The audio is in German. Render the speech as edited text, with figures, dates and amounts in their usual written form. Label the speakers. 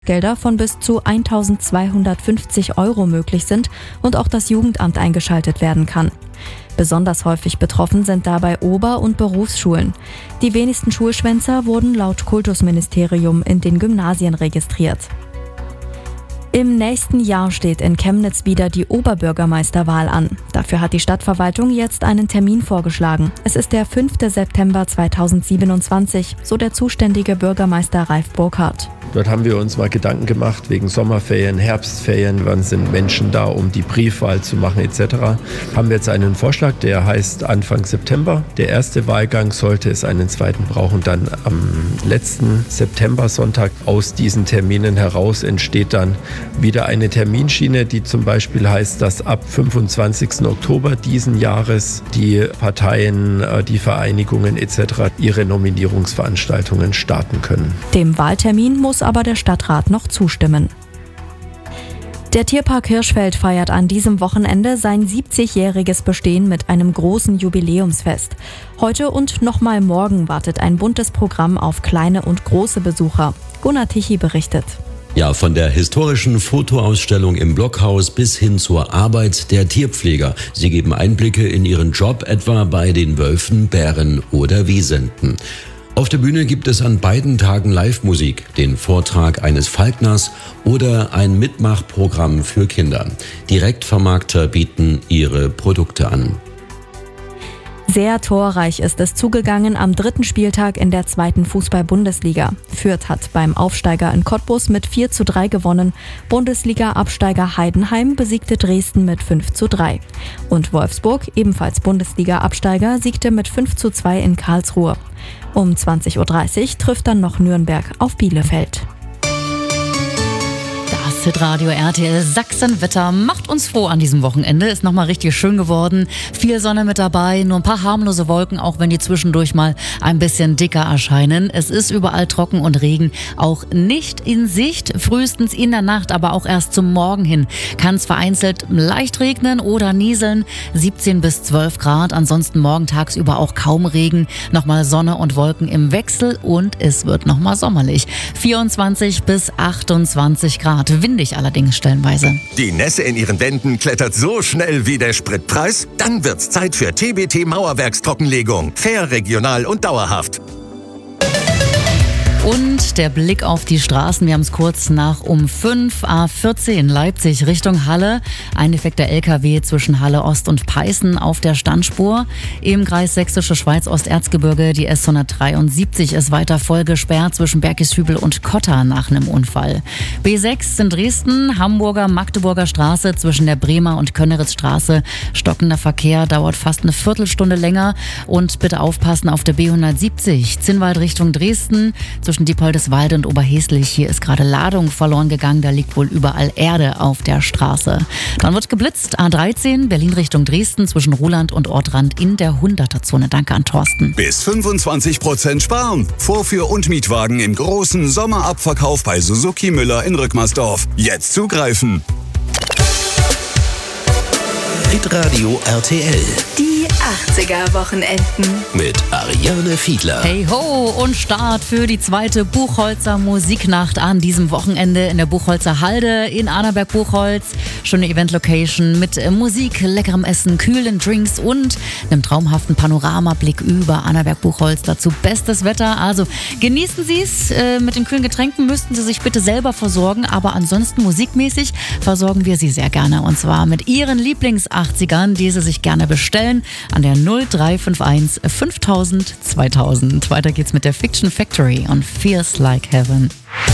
Speaker 1: Gelder von bis zu 1.250 € möglich sind und auch das Jugendamt eingeschaltet werden kann. Besonders häufig betroffen sind dabei Ober- und Berufsschulen. Die wenigsten Schulschwänzer wurden laut Kultusministerium in den Gymnasien registriert. Im nächsten Jahr steht in Chemnitz wieder die Oberbürgermeisterwahl an. Dafür hat die Stadtverwaltung jetzt einen Termin vorgeschlagen. Es ist der 5. September 2027, so der zuständige Bürgermeister Ralf Burkhardt.
Speaker 2: Dort haben wir uns mal Gedanken gemacht wegen Sommerferien, Herbstferien, wann sind Menschen da, um die Briefwahl zu machen etc. Haben wir jetzt einen Vorschlag, der heißt Anfang September. Der erste Wahlgang, sollte es einen zweiten brauchen, dann am letzten September-Sonntag. Aus diesen Terminen heraus entsteht dann wieder eine Terminschiene, die zum Beispiel heißt, dass ab 25. Oktober diesen Jahres die Parteien, die Vereinigungen etc. ihre Nominierungsveranstaltungen starten können.
Speaker 1: Dem Wahltermin muss aber der Stadtrat noch zustimmen. Der Tierpark Hirschfeld feiert an diesem Wochenende sein 70-jähriges Bestehen mit einem großen Jubiläumsfest. Heute und nochmal morgen wartet ein buntes Programm auf kleine und große Besucher. Gunnar Tichy berichtet.
Speaker 3: Ja, von der historischen Fotoausstellung im Blockhaus bis hin zur Arbeit der Tierpfleger. Sie geben Einblicke in ihren Job, etwa bei den Wölfen, Bären oder Wisenten. Auf der Bühne gibt es an beiden Tagen Live-Musik, den Vortrag eines Falkners oder ein Mitmachprogramm für Kinder. Direktvermarkter bieten ihre Produkte an.
Speaker 1: Sehr torreich ist es zugegangen am 3. Spieltag in der 2. Fußball-Bundesliga. Fürth hat beim Aufsteiger in Cottbus mit 4:3 gewonnen. Bundesliga-Absteiger Heidenheim besiegte Dresden mit 5:3. Und Wolfsburg, ebenfalls Bundesliga-Absteiger, siegte mit 5:2 in Karlsruhe. Um 20:30 Uhr trifft dann noch Nürnberg auf Bielefeld.
Speaker 4: Das Hitradio RTL Sachsen-Wetter macht uns froh an diesem Wochenende. Ist nochmal richtig schön geworden. Viel Sonne mit dabei, nur ein paar harmlose Wolken, auch wenn die zwischendurch mal ein bisschen dicker erscheinen. Es ist überall trocken und Regen auch nicht in Sicht. Frühestens in der Nacht, aber auch erst zum Morgen hin kann es vereinzelt leicht regnen oder nieseln. 17 bis 12 Grad. Ansonsten morgen tagsüber auch kaum Regen. Nochmal Sonne und Wolken im Wechsel und es wird nochmal sommerlich. 24 bis 28 Grad. Windig allerdings stellenweise.
Speaker 5: Die Nässe in ihren Wänden klettert so schnell wie der Spritpreis? Dann wird's Zeit für TBT Mauerwerkstrockenlegung. Fair, regional und dauerhaft.
Speaker 4: Und der Blick auf die Straßen, wir haben es kurz nach um 5 A14 Leipzig Richtung Halle. Ein defekter LKW zwischen Halle Ost und Peißen auf der Standspur. Im Kreis Sächsische Schweiz Osterzgebirge, die S173 ist weiter voll gesperrt zwischen Bergishübel und Kotter nach einem Unfall. B6 in Dresden, Magdeburger Straße zwischen der Bremer und Könneritzstraße. Stockender Verkehr, dauert fast eine Viertelstunde länger. Und bitte aufpassen auf der B170 Zinnwald Richtung Dresden. Zwischen Diepoldeswalde und Oberheslich. Hier ist gerade Ladung verloren gegangen. Da liegt wohl überall Erde auf der Straße. Dann wird geblitzt. A13 Berlin Richtung Dresden zwischen Ruhland und Ortrand in der 100er-Zone. Danke an Thorsten.
Speaker 5: Bis 25% sparen. Vorführ- und Mietwagen im großen Sommerabverkauf bei Suzuki Müller in Rückmersdorf. Jetzt zugreifen.
Speaker 3: Hitradio RTL.
Speaker 6: Die 80er-Wochenenden.
Speaker 3: Mit Ariane Fiedler.
Speaker 4: Hey ho und Start für die zweite Buchholzer Musiknacht an diesem Wochenende in der Buchholzer Halde in Annaberg-Buchholz. Schöne Event-Location mit Musik, leckerem Essen, kühlen Drinks und einem traumhaften Panoramablick über Annaberg-Buchholz. Dazu bestes Wetter, also genießen Sie es. Mit den kühlen Getränken müssten Sie sich bitte selber versorgen, aber ansonsten musikmäßig versorgen wir Sie sehr gerne. Und zwar mit Ihren Lieblings-80ern, die Sie sich gerne bestellen an der 0351 5000 2000. Weiter geht's mit der Fiction Factory und Feels Like Heaven.